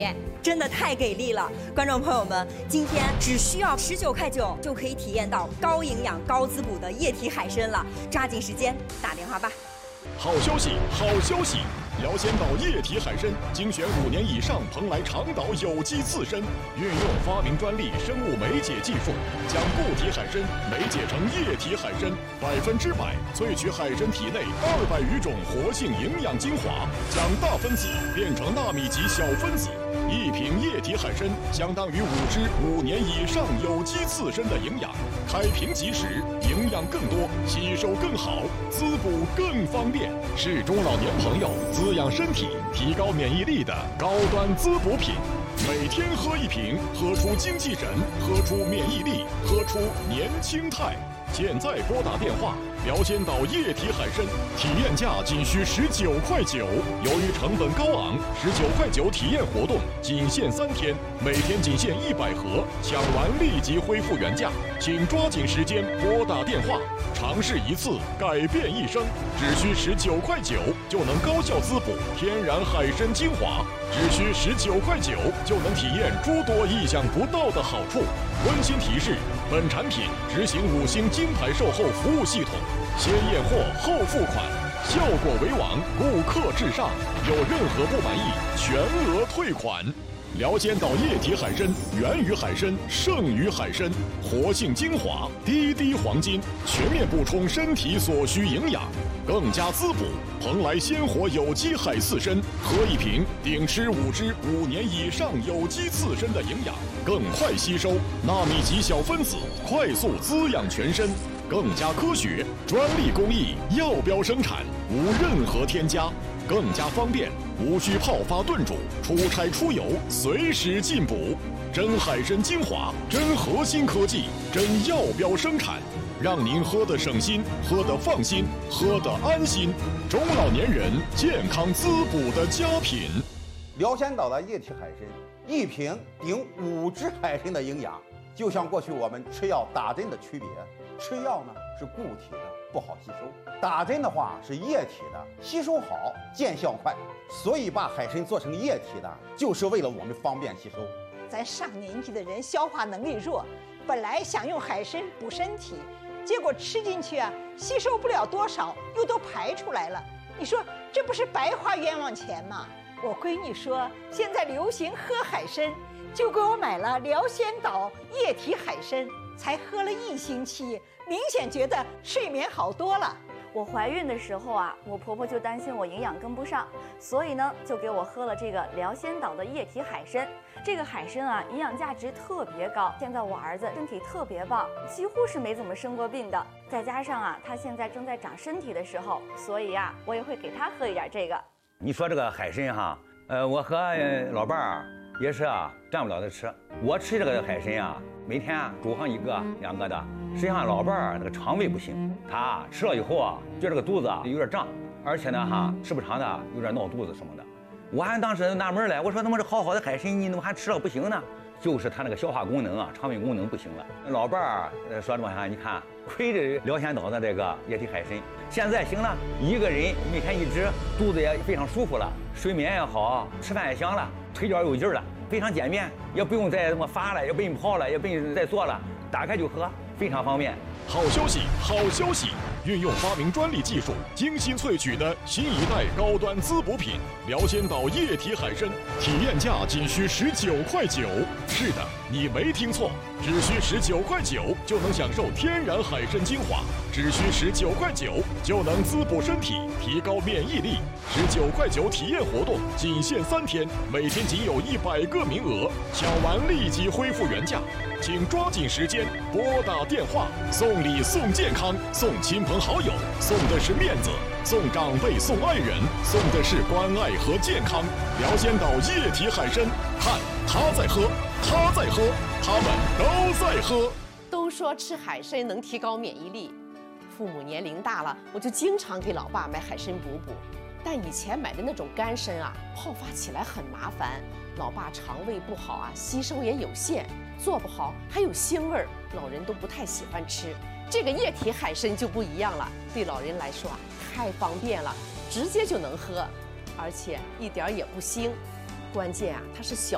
真的太给力了！观众朋友们，今天只需要19.9块就可以体验到高营养、高滋补的液体海参了，抓紧时间打电话吧！ 好消息，好消息！辽仙岛液体海参精选5年以上蓬莱长岛有机刺参，运用发明专利生物酶解技术，将固体海参酶解成液体海参，100%萃取海参体内200余种活性营养精华，将大分子变成纳米级小分子。1瓶液体海参相当于5只5年以上有机刺参的营养，开瓶即食，营养更多，吸收更好，滋补更方便，是中老年朋友滋养身体、提高免疫力的高端滋补品。每天喝1瓶，喝出精气神，喝出免疫力，喝出年轻态。现在拨打电话，辽仙岛液体海参体验价仅需19.9块。由于成本高昂，19.9块体验活动仅限3天，每天仅限100盒，抢完立即恢复原价。请抓紧时间拨打电话，尝试一次改变一生，只需19.9块就能高效滋补天然海参精华，只需19.9块就能体验诸多意想不到的好处。温馨提示：本产品执行5星金牌售后服务系统，先验货后付款，效果为王，顾客至上，有任何不满意全额退款。辽仙岛液体海参源于海参，胜于海参，活性精华，滴滴黄金，全面补充身体所需营养，更加滋补。蓬莱鲜活有机海刺参，喝1瓶顶吃5只5年以上有机刺参的营养，更快吸收纳米级小分子，快速滋养全身，更加科学，专利工艺，药标生产，无任何添加，更加方便，无需泡发炖煮，出差出游随时进补。真海参精华，真核心科技，真药标生产，让您喝得省心，喝得放心，喝得安心。中老年人健康滋补的佳品。 辽仙岛的液体海参，1瓶顶5只海参的营养。就像过去我们吃药打针的区别，吃药呢是固体的，不好吸收；打针的话是液体的，吸收好，见效快。所以把海参做成液体的，就是为了我们方便吸收。 咱上年纪的人消化能力弱，本来想用海参补身体，结果吃进去啊，吸收不了多少，又都排出来了。你说这不是白花冤枉钱吗？我闺女说现在流行喝海参，就给我买了辽仙岛液体海参，才喝了1星期，明显觉得睡眠好多了。 我怀孕的时候啊，我婆婆就担心我营养跟不上，所以呢，就给我喝了这个辽仙岛的液体海参。这个海参啊，营养价值特别高。现在我儿子身体特别棒，几乎是没怎么生过病的。再加上啊，他现在正在长身体的时候，所以啊，我也会给他喝一点这个。 你说这个海参哈，我和老伴儿也是啊，占不了的吃。我吃这个海参啊，每天煮上1个2个的。实际上老伴儿那个肠胃不行，他吃了以后啊，觉得这个肚子有点胀，而且呢哈，吃不长的有点闹肚子什么的。我还当时纳闷来，我说他妈这好好的海参，你怎么还吃了不行呢？就是他那个消化功能啊，肠胃功能不行了。老伴儿说这么哈，你看亏着辽仙岛的这个液体海参，现在行了，1个人每天1只，肚子也非常舒服了，睡眠也好，吃饭也香了，腿脚有劲儿了，非常简便，也不用再这么发了，也不用泡了，也不用再做了，打开就喝，非常方便。 好消息，好消息！运用发明专利技术，精心萃取的新一代高端滋补品辽仙岛液体海参，体验价仅需19.9块。是的，你没听错，只需19.9块就能享受天然海参精华，只需19.9块就能滋补身体，提高免疫力。19.9块体验活动仅限3天，每天仅有100个名额，抢完立即恢复原价。请抓紧时间拨打电话，送礼送健康，送亲朋好友，送的是面子，送长辈送爱人，送的是关爱和健康。辽仙岛液体海参，看他在喝，他在喝，他们都在喝。 都说吃海参能提高免疫力，父母年龄大了，我就经常给老爸买海参补补。但以前买的那种干参啊，泡发起来很麻烦，老爸肠胃不好啊，吸收也有限，做不好还有腥味儿，老人都不太喜欢吃。这个液体海参就不一样了，对老人来说啊，太方便了，直接就能喝，而且一点也不腥。关键啊，它是小